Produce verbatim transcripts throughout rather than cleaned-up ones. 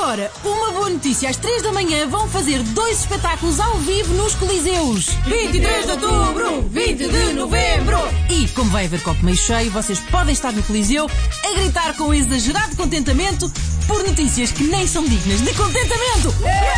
agora, uma boa notícia. Às três da manhã vão fazer dois espetáculos ao vivo nos Coliseus. vinte e três de outubro, vinte de novembro. E, como vai haver copo meio cheio, vocês podem estar no Coliseu a gritar com exagerado contentamento por notícias que nem são dignas de contentamento.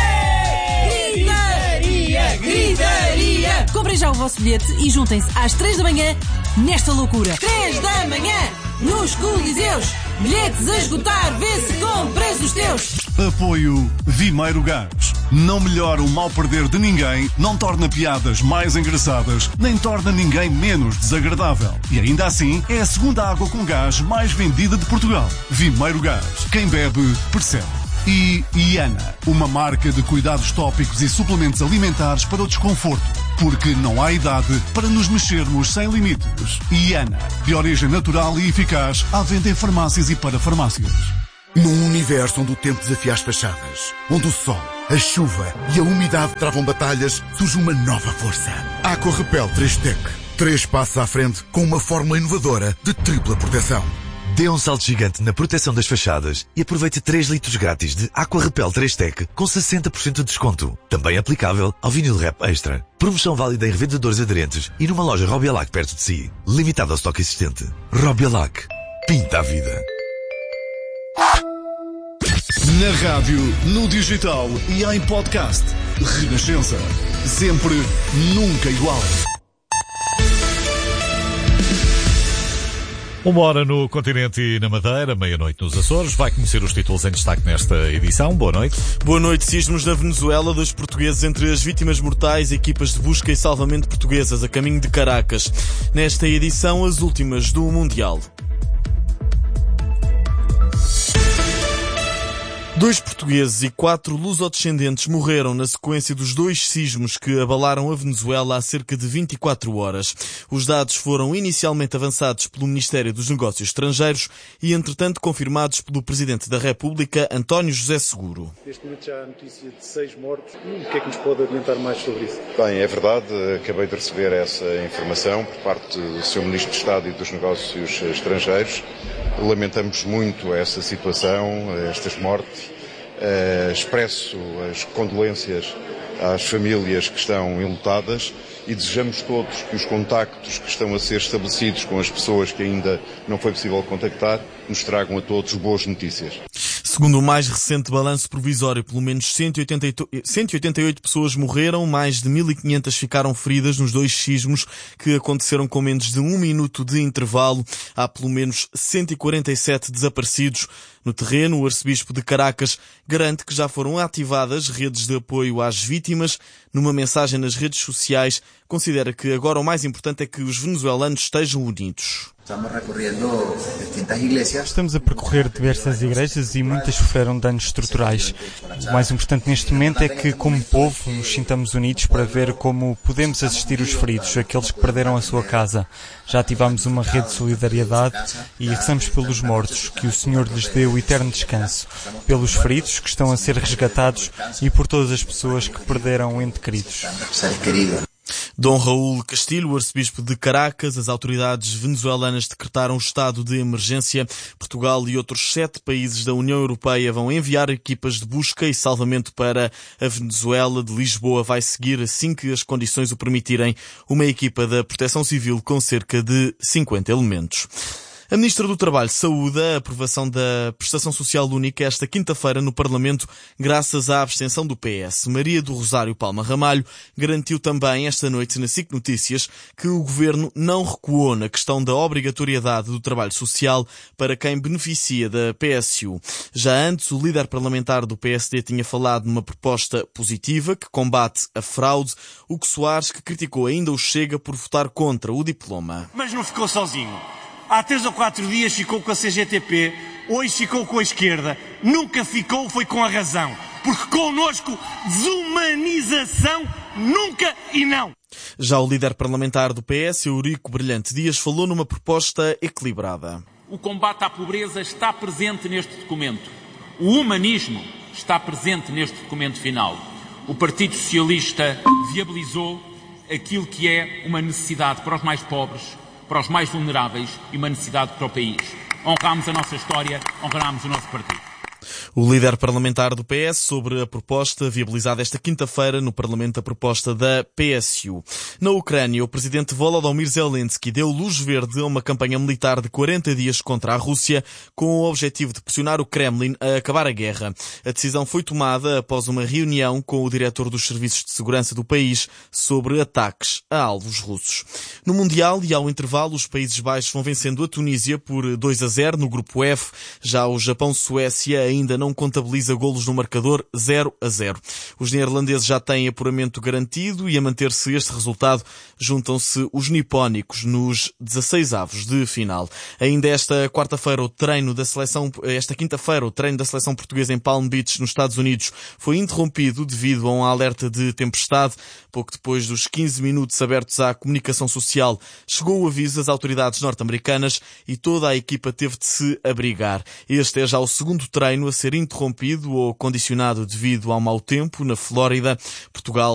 Gritaria, gritaria. Comprem já o vosso bilhete e juntem-se às três da manhã nesta loucura. três da manhã, nos Coliseus. Bilhetes a esgotar, vê-se com preços teus. Apoio Vimeiro Gás. Não melhora o mal perder de ninguém, não torna piadas mais engraçadas, nem torna ninguém menos desagradável. E ainda assim, é a segunda água com gás mais vendida de Portugal. Vimeiro Gás. Quem bebe, percebe. E Iana, uma marca de cuidados tópicos e suplementos alimentares para o desconforto. Porque não há idade para nos mexermos sem limites. Iana, de origem natural e eficaz, à venda em farmácias e para farmácias. Num universo onde o tempo desafia as fachadas, onde o sol, a chuva e a umidade travam batalhas, surge uma nova força. Aqua Repel três Tech. Três passos à frente com uma fórmula inovadora de tripla proteção. Dê um salto gigante na proteção das fachadas e aproveite três litros grátis de Aqua Repel três Tech com sessenta por cento de desconto. Também aplicável ao vinil Rap Extra. Promoção válida em revendedores aderentes e numa loja Robialac perto de si. Limitado ao estoque existente. Robialac. Pinta a vida. Na rádio, no digital e em podcast. Renascença. Sempre, nunca igual. Uma hora no continente e na Madeira, meia-noite nos Açores. Vai conhecer os títulos em destaque nesta edição. Boa noite. Boa noite. Sismos na Venezuela, dois portugueses entre as vítimas mortais, equipas de busca e salvamento portuguesas a caminho de Caracas. Nesta edição, as últimas do Mundial. Dois portugueses e quatro lusodescendentes morreram na sequência dos dois sismos que abalaram a Venezuela há cerca de vinte e quatro horas. Os dados foram inicialmente avançados pelo Ministério dos Negócios Estrangeiros e, entretanto, confirmados pelo Presidente da República, António José Seguro. Neste momento já há notícia de seis mortos. O que é que nos pode adiantar mais sobre isso? Bem, é verdade. Acabei de receber essa informação por parte do senhor Ministro de Estado e dos Negócios Estrangeiros. Lamentamos muito essa situação, estas mortes. Uh, expresso as condolências às famílias que estão enlutadas e desejamos todos que os contactos que estão a ser estabelecidos com as pessoas que ainda não foi possível contactar nos tragam a todos boas notícias. Segundo o mais recente balanço provisório, pelo menos cento e oitenta e oito pessoas morreram, mais de mil e quinhentas ficaram feridas nos dois sismos que aconteceram com menos de um minuto de intervalo. Há pelo menos cento e quarenta e sete desaparecidos. No terreno, o arcebispo de Caracas garante que já foram ativadas redes de apoio às vítimas. Numa mensagem nas redes sociais, considera que agora o mais importante é que os venezuelanos estejam unidos. Estamos a percorrer diversas igrejas e muitas sofreram danos estruturais. O mais importante neste momento é que, como povo, nos sintamos unidos para ver como podemos assistir os feridos, aqueles que perderam a sua casa. Já ativámos uma rede de solidariedade e rezamos pelos mortos, que o Senhor lhes dê o eterno descanso, pelos feridos que estão a ser resgatados e por todas as pessoas que perderam entes queridos. Dom Raul Castilho, o arcebispo de Caracas, as autoridades venezuelanas decretaram estado de emergência. Portugal e outros sete países da União Europeia vão enviar equipas de busca e salvamento para a Venezuela. De Lisboa vai seguir, assim que as condições o permitirem, uma equipa da Proteção Civil com cerca de cinquenta elementos. A Ministra do Trabalho saúda a aprovação da Prestação Social Única esta quinta-feira no Parlamento, graças à abstenção do P S. Maria do Rosário Palma Ramalho garantiu também esta noite na S I C Notícias que o Governo não recuou na questão da obrigatoriedade do trabalho social para quem beneficia da P S U. Já antes, o líder parlamentar do P S D tinha falado numa proposta positiva que combate a fraude. Hugo Soares, que criticou ainda o Chega por votar contra o diploma. Mas não ficou sozinho. Há três ou quatro dias ficou com a C G T P, hoje ficou com a esquerda, nunca ficou foi com a razão. Porque connosco, desumanização, nunca e não. Já o líder parlamentar do P S, Eurico Brilhante Dias, falou numa proposta equilibrada. O combate à pobreza está presente neste documento. O humanismo está presente neste documento final. O Partido Socialista viabilizou aquilo que é uma necessidade para os mais pobres, para os mais vulneráveis e uma necessidade para o país. Honramos a nossa história, honramos o nosso partido. O líder parlamentar do P S sobre a proposta viabilizada esta quinta-feira no Parlamento, a proposta da P S U. Na Ucrânia, o presidente Volodymyr Zelensky deu luz verde a uma campanha militar de quarenta dias contra a Rússia, com o objetivo de pressionar o Kremlin a acabar a guerra. A decisão foi tomada após uma reunião com o diretor dos serviços de segurança do país sobre ataques a alvos russos. No Mundial e ao intervalo, os Países Baixos vão vencendo a Tunísia por dois a zero no grupo F. Já o Japão-Suécia ainda não contabiliza golos no marcador, zero a zero. Os neerlandeses já têm apuramento garantido e a manter-se este resultado juntam-se os nipónicos nos dezasseis avos de final. Ainda esta quarta-feira o treino da seleção, esta quinta-feira o treino da seleção portuguesa em Palm Beach, nos Estados Unidos, foi interrompido devido a um alerta de tempestade. Pouco depois dos quinze minutos abertos à comunicação social, chegou o aviso das autoridades norte-americanas e toda a equipa teve de se abrigar. Este é já o segundo treino a ser interrompido ou condicionado devido ao mau tempo na Flórida. Portugal